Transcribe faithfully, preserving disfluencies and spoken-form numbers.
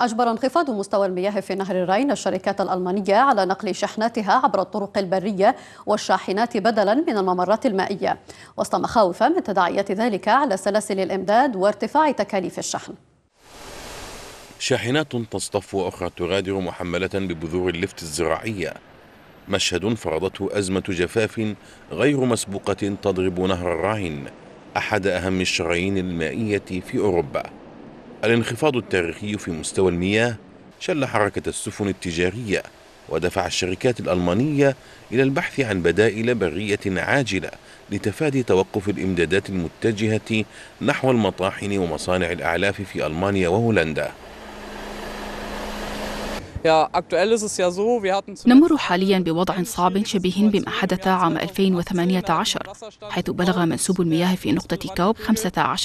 أجبر انخفاض مستوى المياه في نهر الراين الشركات الألمانية على نقل شحناتها عبر الطرق البرية والشاحنات بدلا من الممرات المائية، وسط مخاوف من تداعيات ذلك على سلاسل الإمداد وارتفاع تكاليف الشحن. شاحنات تصطف وأخرى تغادر محملة ببذور اللفت الزراعية، مشهد فرضته أزمة جفاف غير مسبوقة تضرب نهر الراين، أحد أهم الشرايين المائية في أوروبا. الانخفاض التاريخي في مستوى المياه شل حركة السفن التجارية ودفع الشركات الألمانية إلى البحث عن بدائل برية عاجلة لتفادي توقف الإمدادات المتجهة نحو المطاحن ومصانع الأعلاف في ألمانيا وهولندا. نمر حاليا بوضع صعب شبيه بما حدث عام ألفين وثمانية عشر، حيث بلغ منسوب المياه في نقطة كوب خمسة عشر